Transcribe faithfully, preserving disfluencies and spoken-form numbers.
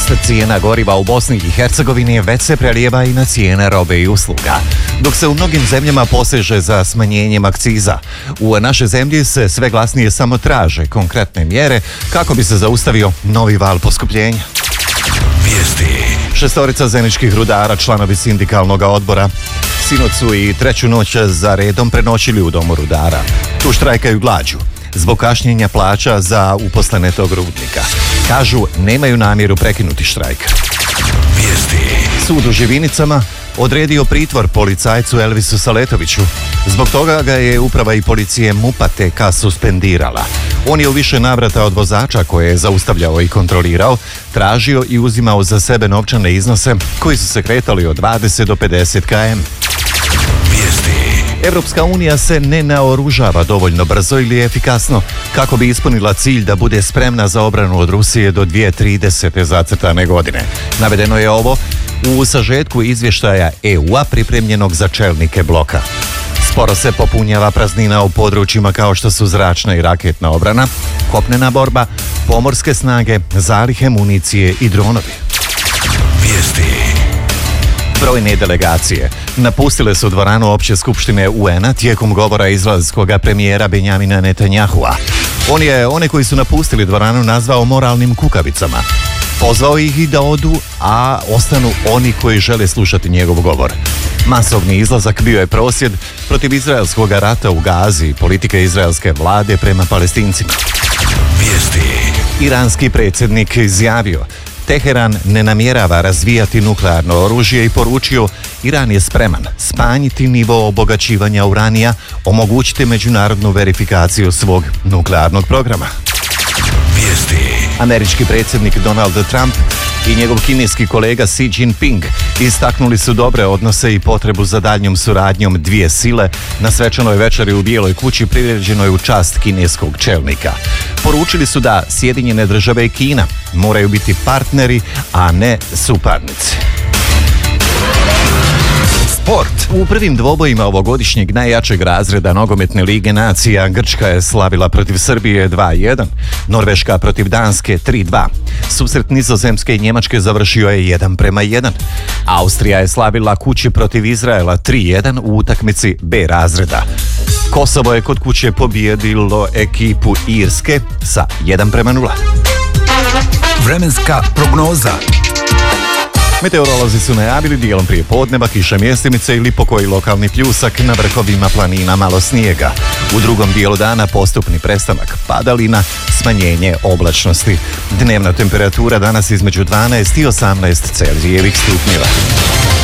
Rast cijena goriva u Bosni i Hercegovini već se prelijeva i na cijene robe i usluga. Dok se u mnogim zemljama poseže za smanjenjem akciza, u našoj zemlji se sve glasnije samo traže konkretne mjere kako bi se zaustavio novi val poskupljenja. Vijesti. Šestorica zeničkih rudara, članovi sindikalnog odbora, sinoć su i treću noć za redom prenoćili u domu rudara. Tu štrajkaju glađu zbog kašnjenja plaća za uposlene tog rudnika. Kažu, nemaju namjeru prekinuti štrajk. Vijesti. Sud u Živinicama odredio pritvor policajcu Elvisu Saletoviću. Zbog toga ga je uprava i policije MUP-a T K suspendirala. On je u više navrata od vozača koje je zaustavljao i kontrolirao, tražio i uzimao za sebe novčane iznose koji su se kretali od dvadeset do pedeset kilometara. Vijesti. Evropska unija se ne naoružava dovoljno brzo ili efikasno kako bi ispunila cilj da bude spremna za obranu od Rusije do dvije tisuće tridesete zacrtane godine. Navedeno je ovo u sažetku izvještaja E U-a pripremljenog za čelnike bloka. Sporo se popunjava praznina u područjima kao što su zračna i raketna obrana, kopnena borba, pomorske snage, zalihe municije i dronovi. Vijesti. Brojne delegacije napustile su dvoranu Opće skupštine U N-a tijekom govora izraelskog premijera Benjamina Netanjahua. On je one koji su napustili dvoranu nazvao moralnim kukavicama. Pozvao ih i da odu, a ostanu oni koji žele slušati njegov govor. Masovni izlazak bio je prosvjed protiv izraelskog rata u Gazi i politike izraelske vlade prema Palestincima. Vijesti. Iranski predsjednik izjavio: Teheran ne namjerava razvijati nuklearno oružje i poručio: Iran je spreman smanjiti nivo obogaćivanja uranija, omogućiti međunarodnu verifikaciju svog nuklearnog programa. Vijesti. Američki predsjednik Donald Trump i njegov kineski kolega Xi Jinping istaknuli su dobre odnose i potrebu za daljnjom suradnjom dvije sile na svečanoj večeri u Bijeloj kući priređenoj u čast kineskog čelnika. Poručili su da Sjedinjene države i Kina moraju biti partneri, a ne suparnici. Sport. U prvim dvobojima ovogodišnjeg najjačeg razreda nogometne lige nacija Grčka je slavila protiv Srbije dva jedan, Norveška protiv Danske tri dva. Susret Nizozemske i Njemačke završio je jedan prema jedan. Austrija je slavila kući protiv Izraela tri jedan u utakmici B razreda. Kosovo je kod kuće pobijedilo ekipu Irske sa jedan prema nula. Vremenska prognoza. Meteorolozi su najavili dijelom prije podneva kiša mjestimice ili pokoji lokalni pljusak, na vrhovima planina malo snijega. U drugom dijelu dana postupni prestanak padalina, smanjenje oblačnosti. Dnevna temperatura danas između dvanaest i osamnaest Celzijevih stupnjeva.